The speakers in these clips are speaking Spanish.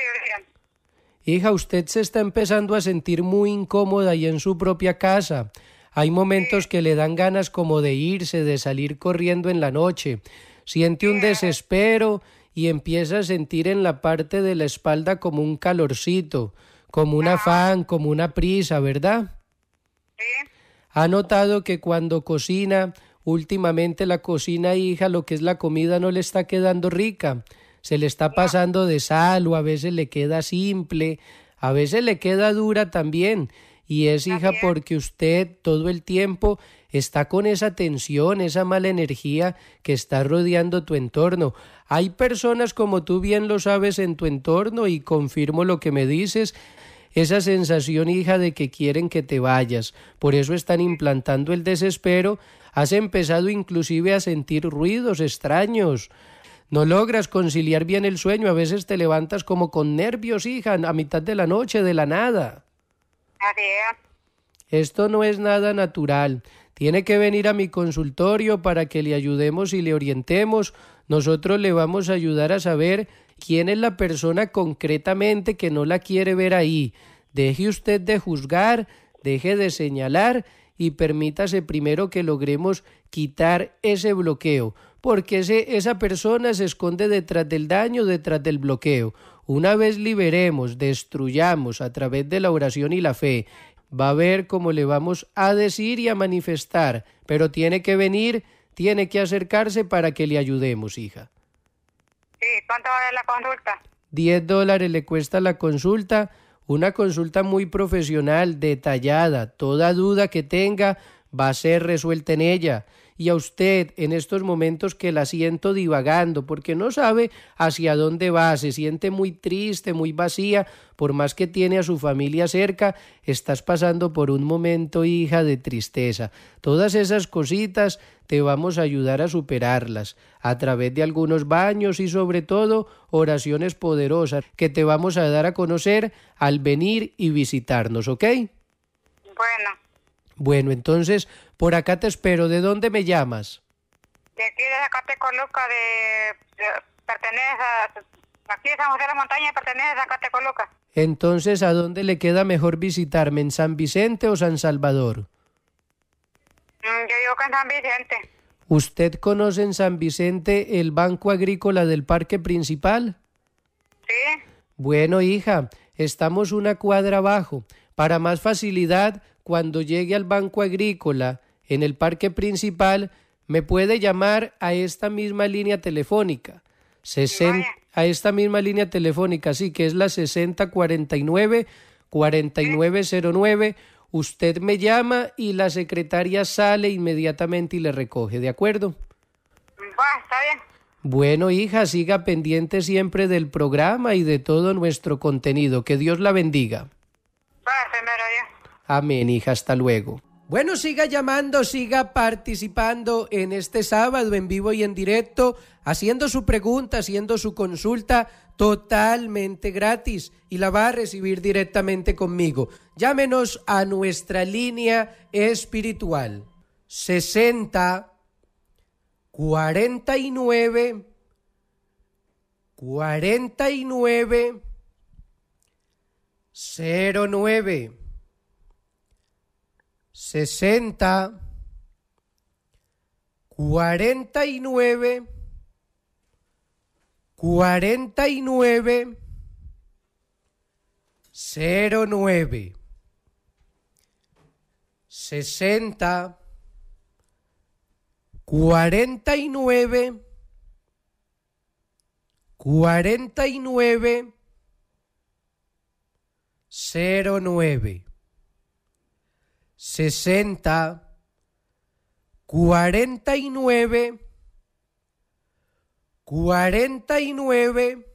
dígame. Hija, usted se está empezando a sentir muy incómoda ahí en su propia casa. Hay momentos que le dan ganas como de irse, de salir corriendo en la noche. Siente un desespero y empieza a sentir en la parte de la espalda como un calorcito, como un afán, como una prisa, ¿verdad? Sí. ¿Ha notado que cuando cocina, últimamente la cocina, hija, lo que es la comida no le está quedando rica? Se le está pasando de sal o a veces le queda simple, a veces le queda dura también. Y es, hija, porque usted todo el tiempo está con esa tensión, esa mala energía que está rodeando tu entorno. Hay personas, como tú bien lo sabes, en tu entorno y confirmo lo que me dices, esa sensación, hija, de que quieren que te vayas. Por eso están implantando el desespero. Has empezado inclusive a sentir ruidos extraños. No logras conciliar bien el sueño. A veces te levantas como con nervios, hija, a mitad de la noche, de la nada. Así es. Esto no es nada natural. Tiene que venir a mi consultorio para que le ayudemos y le orientemos. Nosotros le vamos a ayudar a saber quién es la persona concretamente que no la quiere ver ahí. Deje usted de juzgar, deje de señalar y permítase primero que logremos quitar ese bloqueo, porque esa persona se esconde detrás del daño, detrás del bloqueo. Una vez liberemos, destruyamos a través de la oración y la fe, va a ver cómo le vamos a decir y a manifestar, pero tiene que venir, tiene que acercarse para que le ayudemos, hija. Sí, ¿cuánto vale la consulta? $10 le cuesta la consulta, una consulta muy profesional, detallada. Toda duda que tenga va a ser resuelta en ella. Y a usted, en estos momentos que la siento divagando, porque no sabe hacia dónde va, se siente muy triste, muy vacía, por más que tiene a su familia cerca, estás pasando por un momento, hija, de tristeza. Todas esas cositas te vamos a ayudar a superarlas, a través de algunos baños y sobre todo oraciones poderosas que te vamos a dar a conocer al venir y visitarnos, ¿ok? Bueno, entonces, por acá te espero. ¿De dónde me llamas? De aquí de Zacatecoluca, pertenece aquí de San José de la Montaña, pertenece a Zacatecoluca. Entonces, ¿a dónde le queda mejor visitarme? ¿En San Vicente o San Salvador? Yo vivo en San Vicente. ¿Usted conoce en San Vicente el Banco Agrícola del Parque Principal? Sí. Bueno, hija, estamos una cuadra abajo. Para más facilidad, cuando llegue al Banco Agrícola en el Parque Principal, me puede llamar a esta misma línea telefónica. A esta misma línea telefónica, sí, que es la 6049-4909. Usted me llama y la secretaria sale inmediatamente y le recoge, ¿de acuerdo? Está bien. Bueno, hija, siga pendiente siempre del programa y de todo nuestro contenido. Que Dios la bendiga. Amén, hija, hasta luego. Bueno, siga llamando, siga participando en este sábado en vivo y en directo, haciendo su pregunta, haciendo su consulta totalmente gratis y la va a recibir directamente conmigo. Llámenos a nuestra línea espiritual 60 49 49 09 60 49 49 09 60 49 49 09 60 49 49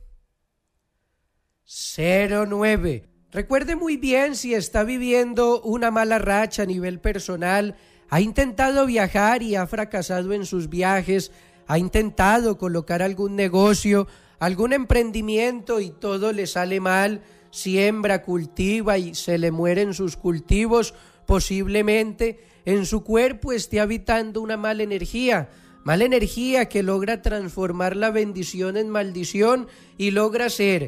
09. Recuerde muy bien, si está viviendo una mala racha a nivel personal, ha intentado viajar y ha fracasado en sus viajes, ha intentado colocar algún negocio, algún emprendimiento y todo le sale mal, siembra, cultiva y se le mueren sus cultivos. Posiblemente en su cuerpo esté habitando una mala energía que logra transformar la bendición en maldición y logra ser